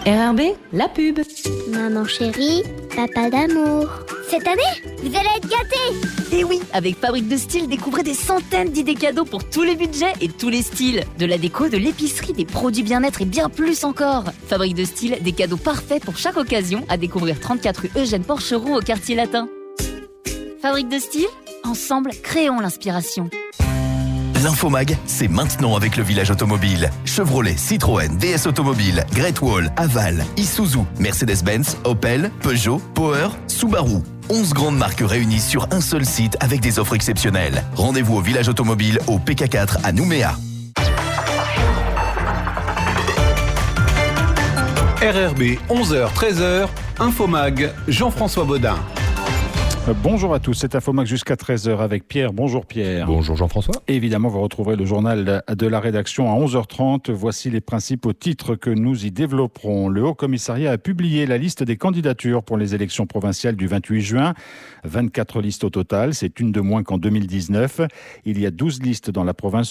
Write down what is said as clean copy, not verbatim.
RRB, la pub. Maman chérie, papa d'amour. Cette année, vous allez être gâtés. Et oui, avec Fabrique de Style, découvrez des centaines d'idées cadeaux pour tous les budgets et tous les styles. De la déco, de l'épicerie, des produits bien-être et bien plus encore. Fabrique de Style, des cadeaux parfaits pour chaque occasion, à découvrir 34 rue Eugène Porcheron au quartier latin. Fabrique de Style, ensemble, créons l'inspiration. L'Infomag, c'est maintenant avec le village automobile. Chevrolet, Citroën, DS Automobile, Great Wall, Aval, Isuzu, Mercedes-Benz, Opel, Peugeot, Power, Subaru. 11 grandes marques réunies sur un seul site avec des offres exceptionnelles. Rendez-vous au village automobile au PK4 à Nouméa. RRB 11h-13h, Infomag, Jean-François Baudin. Bonjour à tous, c'est Infomax jusqu'à 13h avec Pierre. Bonjour Pierre. Bonjour Jean-François. Et évidemment, vous retrouverez le journal de la rédaction à 11h30. Voici les principaux titres que nous y développerons. Le Haut-Commissariat a publié la liste des candidatures pour les élections provinciales du 28 juin. 24 listes au total, c'est une de moins qu'en 2019. Il y a 12 listes dans la province